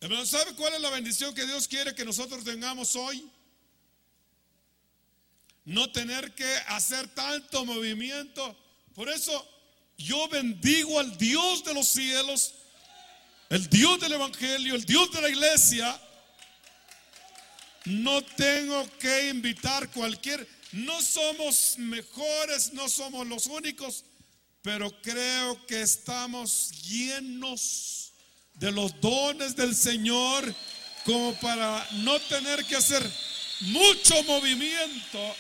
Hermano, ¿sabe cuál es la bendición que Dios quiere que nosotros tengamos hoy? No tener que hacer tanto movimiento. Por eso yo bendigo al Dios de los cielos, el Dios del Evangelio, el Dios de la iglesia. No tengo que invitar no somos mejores, no somos los únicos, pero creo que estamos llenos de los dones del Señor como para no tener que hacer mucho movimiento.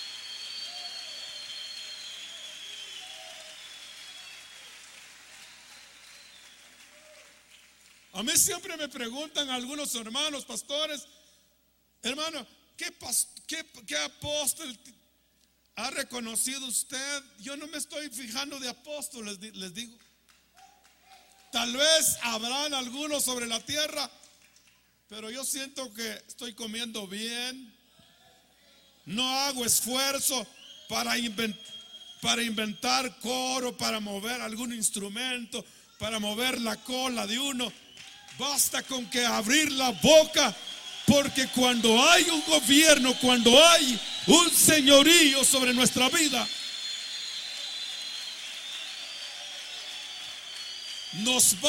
A mí siempre me preguntan algunos hermanos, pastores, hermano, ¿qué apóstol ha reconocido usted? Yo no me estoy fijando de apóstoles, les digo. Tal vez habrán algunos sobre la tierra, pero yo siento que estoy comiendo bien. No hago esfuerzo para inventar coro, para mover algún instrumento, para mover la cola de uno. Basta con que abrir la boca, porque cuando hay un gobierno, cuando hay un señorío sobre nuestra vida, nos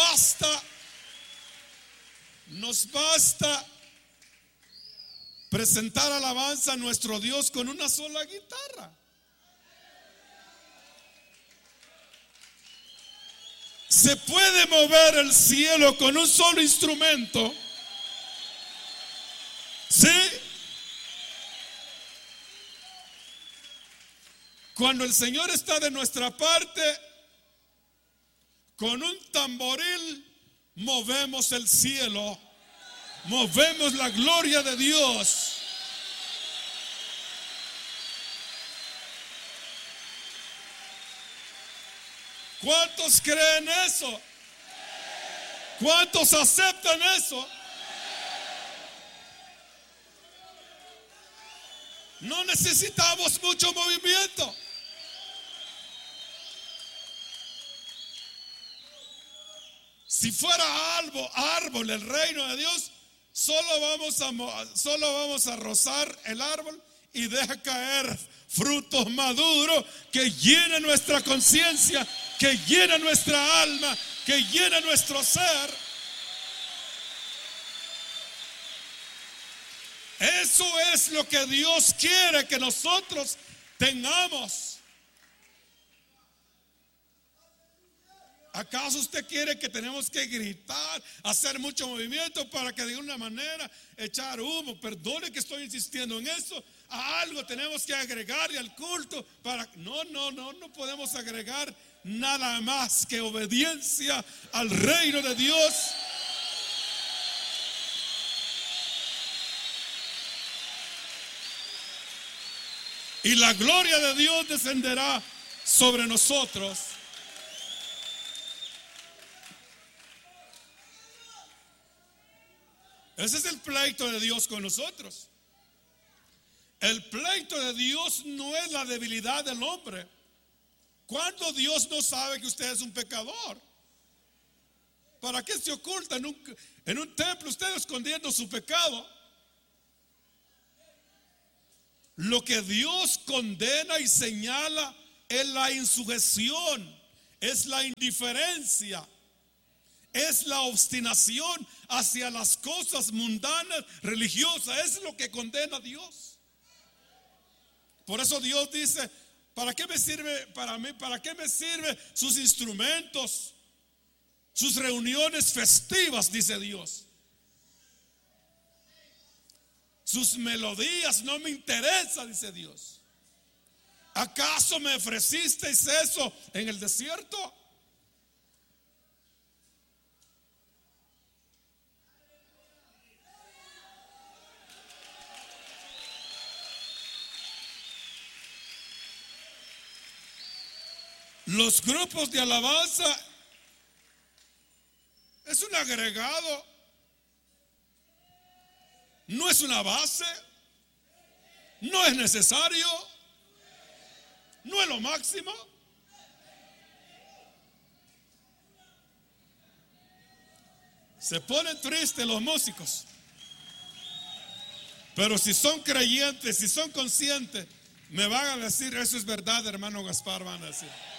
basta presentar alabanza a nuestro Dios con una sola guitarra. Se puede mover el cielo con un solo instrumento. ¿Sí? Cuando el Señor está de nuestra parte, con un tamboril movemos el cielo, movemos la gloria de Dios. ¿Cuántos creen eso? ¿Cuántos aceptan eso? No necesitamos mucho movimiento. Si fuera árbol el reino de Dios, solo vamos a rozar el árbol y deja caer frutos maduros que llenen nuestra conciencia, que llenen nuestra alma, que llenen nuestro ser. Eso es lo que Dios quiere que nosotros tengamos. ¿Acaso usted quiere que tenemos que gritar, hacer mucho movimiento para que de una manera echar humo? Perdone que estoy insistiendo en eso. A algo tenemos que agregarle al culto no podemos agregar nada más que obediencia al reino de Dios. Y la gloria de Dios descenderá sobre nosotros. Ese es el pleito de Dios con nosotros. El pleito de Dios no es la debilidad del hombre. ¿Cuándo Dios no sabe que usted es un pecador? ¿Para qué se oculta en un templo usted escondiendo su pecado? Lo que Dios condena y señala es la insujeción, es la indiferencia, es la obstinación hacia las cosas mundanas, religiosas. Es lo que condena Dios. Por eso Dios dice: ¿para qué me sirve para qué me sirven sus instrumentos, sus reuniones festivas? Dice Dios. Sus melodías no me interesan, dice Dios. ¿Acaso me ofrecisteis eso en el desierto? Los grupos de alabanza es un agregado, no es una base, no es necesario, no es lo máximo. Se ponen tristes los músicos. Pero si son creyentes, si son conscientes, me van a decir, eso es verdad, hermano Gaspar, van a decir.